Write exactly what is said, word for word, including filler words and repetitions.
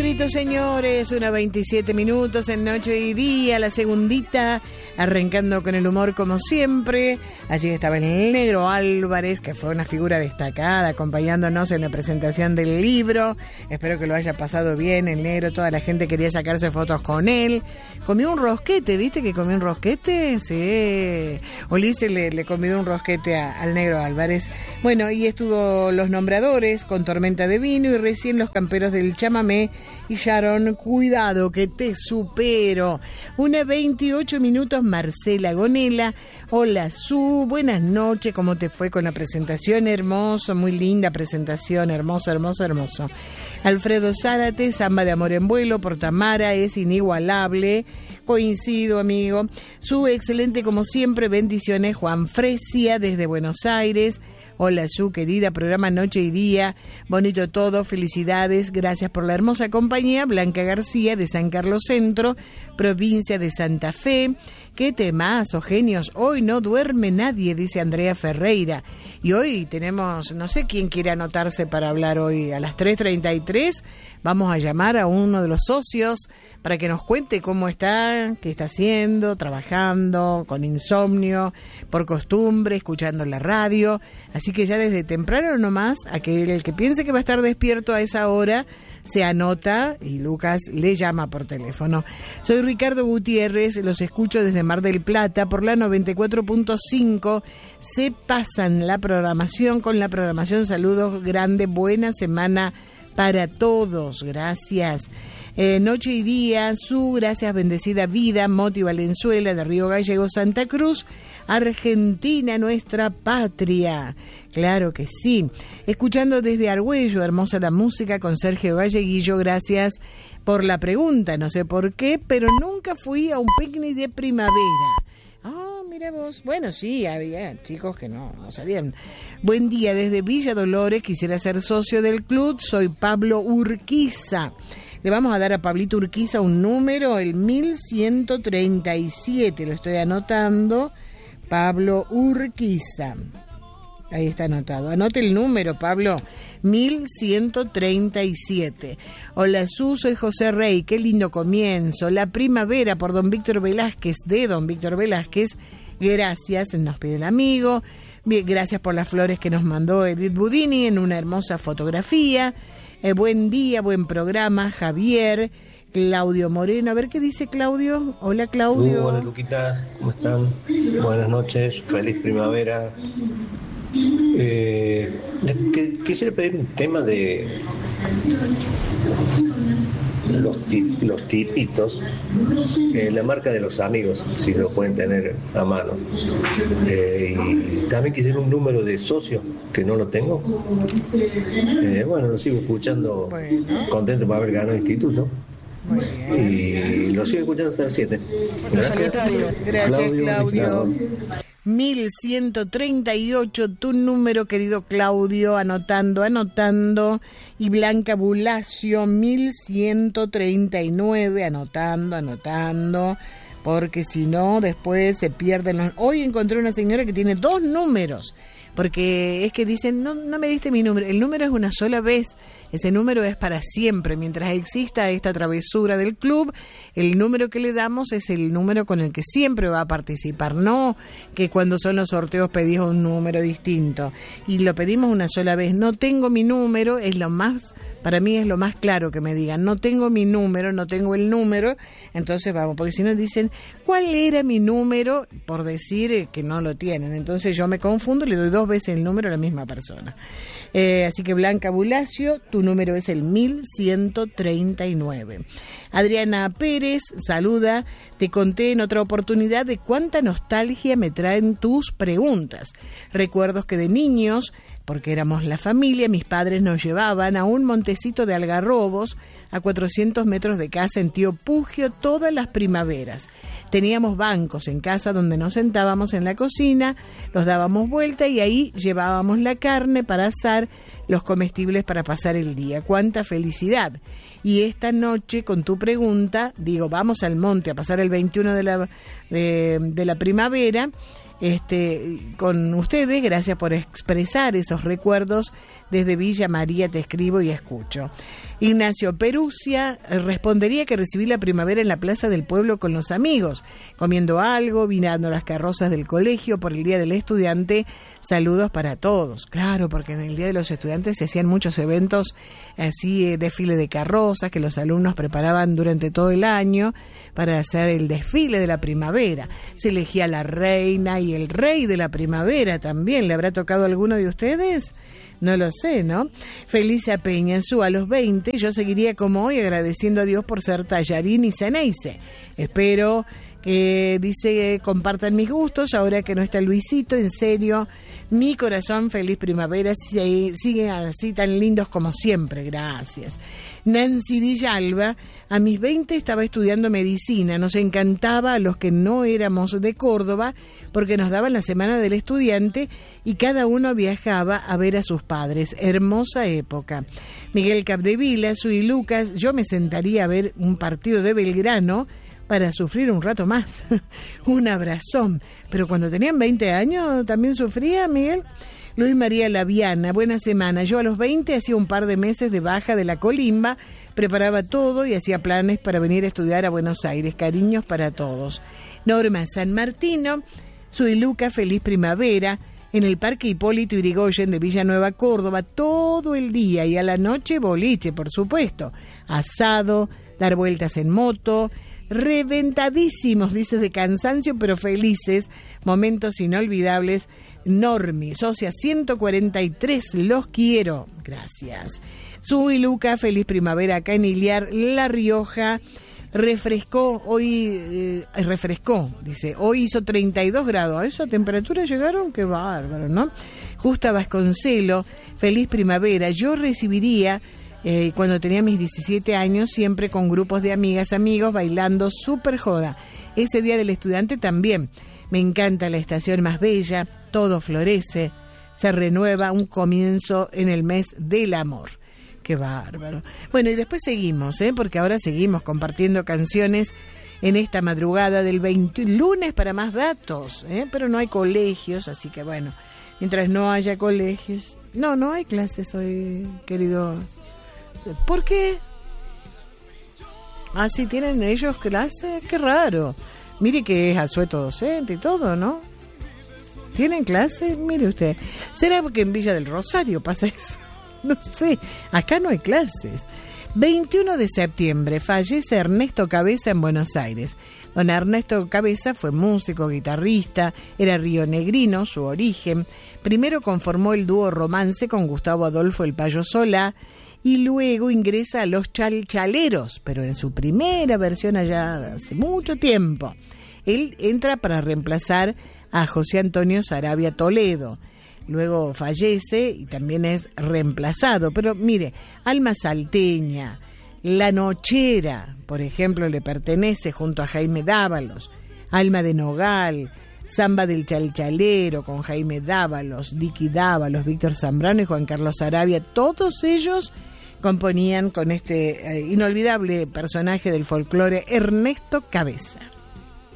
Señoritos, señores, una veintisiete minutos en Noche y Día, la segundita, arrancando con el humor como siempre. Allí estaba el Negro Álvarez, que fue una figura destacada, acompañándonos en la presentación del libro. Espero que lo haya pasado bien el Negro, toda la gente quería sacarse fotos con él. Comió un rosquete, ¿viste que comió un rosquete? Sí. Ulises le, le comió un rosquete a, al Negro Álvarez. Bueno, y estuvo Los Nombradores con Tormenta de Vino y recién Los Camperos del Chamamé y Sharon, Cuidado que te supero. Una veintiocho minutos, Marcela Gonela. Hola Su, buenas noches, ¿cómo te fue con la presentación? Hermoso, muy linda presentación, hermoso, hermoso, hermoso. Alfredo Zárate, Samba de Amor en Vuelo por Tamara, es inigualable. Coincido, amigo. Su, excelente como siempre, bendiciones. Juan Fresia desde Buenos Aires. Hola, Su, querida, programa Noche y Día, bonito todo, felicidades, gracias por la hermosa compañía. Blanca García, de San Carlos Centro, provincia de Santa Fe. Qué temazo, genios, hoy no duerme nadie, dice Andrea Ferreira. Y hoy tenemos, no sé quién quiere anotarse para hablar hoy, a las tres treinta y tres, vamos a llamar a uno de los socios para que nos cuente cómo está, qué está haciendo, trabajando, con insomnio, por costumbre, escuchando la radio. Así que ya desde temprano nomás, aquel el que piense que va a estar despierto a esa hora, se anota y Lucas le llama por teléfono. Soy Ricardo Gutiérrez, los escucho desde Mar del Plata por la noventa y cuatro punto cinco. Se pasan la programación con la programación. Saludos, grande, buena semana para todos. Gracias. Eh, noche y Día, Su, gracias, bendecida vida. Moti Valenzuela de Río Gallegos, Santa Cruz, Argentina, nuestra patria. Claro que sí. Escuchando desde Argüello, hermosa la música con Sergio Galleguillo. Gracias por la pregunta, no sé por qué, pero nunca fui a un picnic de primavera. Ah, oh, mira vos. Bueno, sí, había chicos que no, no sabían. Buen día, desde Villa Dolores, quisiera ser socio del club. Soy Pablo Urquiza. Le vamos a dar a Pablito Urquiza un número, el mil ciento treinta y siete, lo estoy anotando. Pablo Urquiza. Ahí está anotado. Anote el número, Pablo. mil ciento treinta y siete. Hola, Su, soy José Rey. Qué lindo comienzo. La primavera por don Víctor Velázquez, de don Víctor Velázquez. Gracias, nos pide el amigo. Bien, gracias por las flores que nos mandó Edith Budini en una hermosa fotografía. Eh, buen día, buen programa, Javier. Claudio Moreno, a ver qué dice Claudio. Hola, Claudio. Uh, hola, Luquitas, ¿cómo están? Buenas noches, feliz primavera. Eh, que, quisiera pedir un tema de los, tip, los tipitos, eh, la marca de los amigos, si lo pueden tener a mano. Eh, y también quisiera un número de socio, que no lo tengo. Eh, bueno, lo sigo escuchando, bueno. Contento por haber ganado el instituto. Muy bien. Y lo sigo escuchando hasta las siete. Gracias. Gracias, Claudio. Claudio. mil ciento treinta y ocho, tu número, querido Claudio, anotando, anotando. Y Blanca Bulacio, mil ciento treinta y nueve, anotando, anotando. Porque si no, después se pierden los... Hoy encontré una señora que tiene dos números. Porque es que dicen, no, no me diste mi número. El número es una sola vez. Ese número es para siempre. Mientras exista esta travesura del club, el número que le damos es el número con el que siempre va a participar. No que cuando son los sorteos pedís un número distinto. Y lo pedimos una sola vez. No tengo mi número, es lo más... Para mí es lo más claro que me digan, no tengo mi número, no tengo el número, entonces vamos, porque si no dicen, ¿cuál era mi número? Por decir que no lo tienen, entonces yo me confundo y le doy dos veces el número a la misma persona. Eh, así que Blanca Bulacio, tu número es el mil ciento treinta y nueve. Adriana Pérez, saluda, te conté en otra oportunidad de cuánta nostalgia me traen tus preguntas. Recuerdos que de niños... porque éramos la familia, mis padres nos llevaban a un montecito de algarrobos a cuatrocientos metros de casa en Tío Pugio todas las primaveras. Teníamos bancos en casa donde nos sentábamos en la cocina, los dábamos vuelta y ahí llevábamos la carne para asar, los comestibles para pasar el día. ¡Cuánta felicidad! Y esta noche, con tu pregunta, digo, vamos al monte a pasar el veintiuno de la, de, de la primavera... Este, con ustedes, gracias por expresar esos recuerdos Desde Villa María te escribo y escucho. Ignacio Perusia, respondería que recibí la primavera en la plaza del pueblo con los amigos, comiendo algo, mirando las carrozas del colegio por el Día del Estudiante. Saludos para todos. Claro, porque en el Día de los Estudiantes se hacían muchos eventos, así eh, desfile de carrozas que los alumnos preparaban durante todo el año para hacer el desfile de la primavera. Se elegía la reina y el rey de la primavera también. ¿Le habrá tocado a alguno de ustedes? No lo sé, ¿no? Felicia Peñazú, a los veinte, yo seguiría como hoy agradeciendo a Dios por ser tallarín y Ceneice. Espero que, dice, compartan mis gustos, ahora que no está Luisito, en serio, mi corazón, feliz primavera, siguen así tan lindos como siempre, gracias. Nancy Villalba, a mis veinte estaba estudiando medicina, nos encantaba a los que no éramos de Córdoba, porque nos daban la semana del estudiante y cada uno viajaba a ver a sus padres. Hermosa época. Miguel Capdevila, Sui Lucas, yo me sentaría a ver un partido de Belgrano para sufrir un rato más. Un abrazón. Pero cuando tenían veinte años, ¿también sufría, Miguel? Luis María Laviana, buena semana. Yo a los veinte hacía un par de meses de baja de la colimba, preparaba todo y hacía planes para venir a estudiar a Buenos Aires. Cariños para todos. Norma San Martino, Sui Luca, feliz primavera. En el Parque Hipólito Yrigoyen de Villanueva, Córdoba, todo el día y a la noche boliche, por supuesto. Asado, dar vueltas en moto, reventadísimos, dices, de cansancio, pero felices, momentos inolvidables. Normi, socia ciento cuarenta y tres, los quiero. Gracias. Sui Luca, feliz primavera acá en Iliar, La Rioja. Refrescó, hoy eh, refrescó, dice, hoy hizo treinta y dos grados, a esa temperatura llegaron, qué bárbaro, ¿no? Justa Vasconcelo, feliz primavera, yo recibiría, eh, cuando tenía mis diecisiete años, siempre con grupos de amigas, amigos, bailando súper joda, ese día del estudiante también, me encanta la estación más bella, todo florece, se renueva, un comienzo en el mes del amor. Qué bárbaro. Bueno, y después seguimos, ¿eh? Porque ahora seguimos compartiendo canciones en esta madrugada del veinte, lunes para más datos, ¿eh? Pero no hay colegios, así que bueno, mientras no haya colegios... No, no hay clases hoy, querido. ¿Por qué? Ah, sí, tienen ellos clases, qué raro. Mire que es asueto docente y todo, ¿no? ¿Tienen clases? Mire usted. ¿Será porque en Villa del Rosario pasa eso? No sé, acá no hay clases. veintiuno de septiembre fallece Ernesto Cabeza en Buenos Aires. Don Ernesto Cabeza fue músico, guitarrista, era rionegrino, su origen. Primero conformó el dúo Romance con Gustavo Adolfo El Payo Solá y luego ingresa a Los Chalchaleros, pero en su primera versión allá hace mucho tiempo. Él entra para reemplazar a José Antonio Sarabia Toledo. Luego fallece y también es reemplazado. Pero mire, Alma Salteña, La Nochera, por ejemplo, le pertenece junto a Jaime Dávalos. Alma de Nogal, Samba del Chalchalero con Jaime Dávalos, Dicky Dávalos, Víctor Zambrano y Juan Carlos Sarabia. Todos ellos componían con este eh, inolvidable personaje del folclore, Ernesto Cabeza.